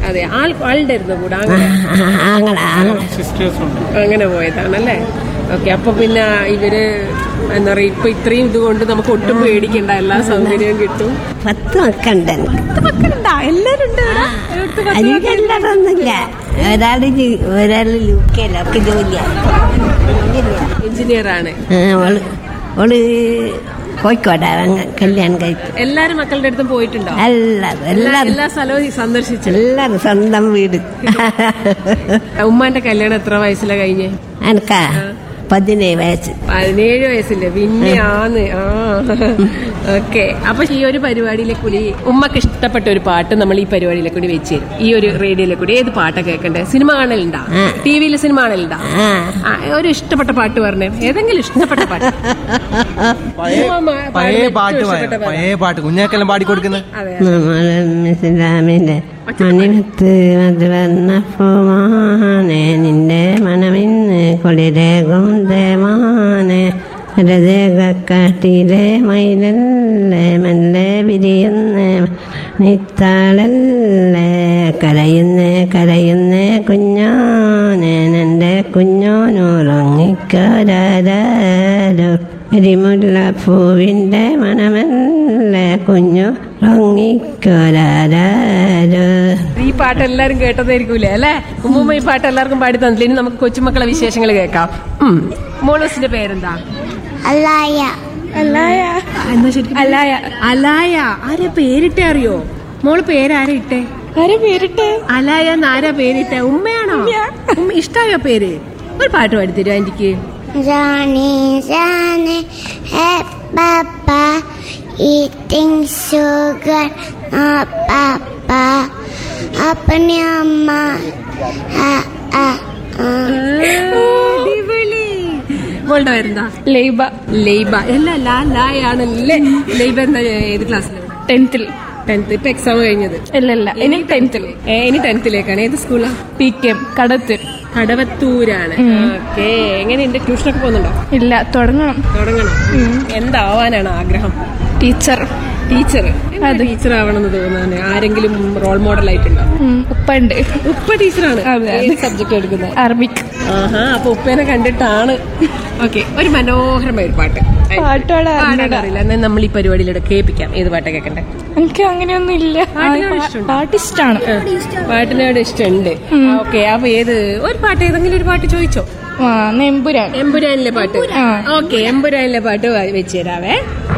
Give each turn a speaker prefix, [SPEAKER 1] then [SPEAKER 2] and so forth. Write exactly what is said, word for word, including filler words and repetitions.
[SPEAKER 1] അതെ, ആൾ ആളുടെ കൂടെ അങ്ങനെ പോയതാണല്ലേ. ഓക്കെ, അപ്പൊ പിന്നെ ഇവര് എന്താ പറയാ, ഇപ്പൊ ഇത്രയും ഇതുകൊണ്ട് നമുക്ക് ഒട്ടും പേടിക്കണ്ട, എല്ലാ സൗകര്യവും കിട്ടും.
[SPEAKER 2] പത്ത് മക്കളുണ്ട്.
[SPEAKER 1] പത്ത് മക്കളുണ്ടാ? എല്ലാരും ഉണ്ട്?
[SPEAKER 2] എല്ലാരൊന്നുമില്ല, ഒരാള് ഒരാള് യു കെയില, ഒക്കെ ജോലിയാണ്,
[SPEAKER 1] എഞ്ചിനീയർ ആണ്.
[SPEAKER 2] ഓള് ഓള് കോഴിക്കോടാണ് കല്യാണം കഴിച്ചു.
[SPEAKER 1] എല്ലാരും മക്കളുടെ അടുത്തും പോയിട്ടുണ്ടോ?
[SPEAKER 2] എല്ലാരും എല്ലാരും
[SPEAKER 1] എല്ലാ സ്ഥലവും സന്ദർശിച്ചു.
[SPEAKER 2] എല്ലാരും സ്വന്തം വീട്.
[SPEAKER 1] ഉമ്മാന്റെ കല്യാണം എത്ര വയസ്സിലാ കഴിഞ്ഞേ?
[SPEAKER 2] എനക്കാ പതിനേഴ് വയസ്സ്.
[SPEAKER 1] പതിനേഴ് വയസ്സില്ലേ? പിന്നെ ആന്ന്. ആ ഓക്കെ. അപ്പൊ ഈ ഒരു പരിപാടിയിലെ കൂടി ഉമ്മക്ക് ഇഷ്ടപ്പെട്ട ഒരു പാട്ട് നമ്മൾ ഈ പരിപാടിയിലെ കൂടി വെച്ച് തരും, ഈ ഒരു റേഡിയോയിലെ കൂടി. ഏത് പാട്ടാ കേൾക്കണ്ടേ? സിനിമ കാണലുണ്ടാ? ടിവിയില് സിനിമ കാണലുണ്ടാ? ഒരു ഇഷ്ടപ്പെട്ട പാട്ട് പറഞ്ഞേ, ഏതെങ്കിലും ഇഷ്ടപ്പെട്ട പാട്ട്.
[SPEAKER 3] പഴയ പാട്ട്, പഴയ പാട്ട് കുഞ്ഞാക്കെല്ലാം പാടിക്കൊടുക്കുന്നത്.
[SPEAKER 2] ഇസ്ലാമിന്റെ മണിമത്ത് മധുവർണ്ണപ്പൂമാനെ, നിന്റെ മനമിന്ന് കുളിരേകും ദേവാനെ, രജകാട്ടിലെ മയിലല്ലേ മെല്ലെ വിരിയുന്നേ നിത്താളല്ലേ, കരയുന്നേ കരയുന്നേ കുഞ്ഞോനെ, എൻ്റെ കുഞ്ഞോനുറങ്ങിക്കരാരോ, രിമുല്ല പൂവിൻ്റെ മനമല്ലേ കുഞ്ഞു ഉറങ്ങിക്കരാരോ.
[SPEAKER 1] ഈ പാട്ട് എല്ലാരും കേട്ടതായിരിക്കൂലേ അല്ലെ? ഉമ്മൂമ്മ ഈ പാട്ട് എല്ലാവർക്കും പാടി തന്നില്ല. ഇനി നമുക്ക് കൊച്ചുമക്കളെ വിശേഷങ്ങൾ കേൾക്കാം. മോളൂസിന്റെ പേരെന്താ?
[SPEAKER 4] അലായ.
[SPEAKER 1] അലായ എന്നാ ശരിക്കും? അലായ. അലായ ആരാ പേരിട്ടെ അറിയോ? മോള് പേരാരാ ഇട്ടെ?
[SPEAKER 4] ആരാ പേരിട്ടെ?
[SPEAKER 1] അലായ ആരാ പേരിട്ടെ? ഉമ്മയാണോ? ഉമ്മ ഇഷ്ടായോ പേര്? ഒരു പാട്ട് പാടിത്തരോ ആന്റിക്ക്?
[SPEAKER 4] Johnny, Johnny, hey Papa, eating sugar, no Papa, अपनी अम्मा, ah ah ah.
[SPEAKER 1] മോളുടെ പേരെന്താ?
[SPEAKER 4] ലൈബ.
[SPEAKER 1] ലൈബ. അല്ല ലാ ലായാണല്ലേ. ലൈബ എന്താ ഏത് ക്ലാസ്സിലാണ്?
[SPEAKER 4] ടെൻത്തിൽ.
[SPEAKER 1] ടെൻത്ത്. ഇപ്പൊ എക്സാം കഴിഞ്ഞത്?
[SPEAKER 4] ഇല്ലല്ല, ഇനി ടെൻത്തിൽ.
[SPEAKER 1] ഇനി ടെൻത്തിലേക്കാണ്. ഏത് സ്കൂളാ?
[SPEAKER 4] P K M Kadathur.
[SPEAKER 1] കടവത്തൂരാണ്. Okay. എങ്ങനെയുണ്ട്? ട്യൂഷനൊക്കെ പോകുന്നുണ്ടോ?
[SPEAKER 4] ഇല്ല, തുടങ്ങണം.
[SPEAKER 1] തുടങ്ങണം. എന്താവാനാണ് ആഗ്രഹം?
[SPEAKER 4] ടീച്ചർ.
[SPEAKER 1] ടീച്ചർ ടീച്ചർ ആവണമെന്ന് തോന്നുന്നു. ആരെങ്കിലും റോൾ മോഡൽ ആയിട്ടുണ്ടോ?
[SPEAKER 4] ഉപ്പ ഉണ്ട്.
[SPEAKER 1] ഉപ്പ ടീച്ചറാണ്. ഏത് സബ്ജക്ട് എടുക്കുന്നത്?
[SPEAKER 4] അറബിക്.
[SPEAKER 1] ആഹാ, അപ്പൊ ഉപ്പേനെ കണ്ടിട്ടാണ്. ഓക്കെ, ഒരു മനോഹരമായ ഒരു പാട്ട്. പാടാറില്ല, എന്നാൽ നമ്മൾ ഈ പരിപാടിയിലൂടെ കേൾപ്പിക്കാം. ഏത് പാട്ടാ കേൾക്കണ്ടേ?
[SPEAKER 4] എനിക്ക് അങ്ങനെയൊന്നും ഇല്ല, പാട്ടിഷ്ടാണ്.
[SPEAKER 1] പാട്ടിനോട് ഇഷ്ടമുണ്ട്. ഓക്കെ, അപ്പൊ ഏത് ഒരു പാട്ട്, ഏതെങ്കിലും ഒരു പാട്ട് ചോദിച്ചോ.
[SPEAKER 4] എമ്പുരാൻ.
[SPEAKER 1] എമ്പുരാനിലെ പാട്ട്. ഓക്കെ, എമ്പുരാനിലെ പാട്ട് വെച്ച് തരാവേ.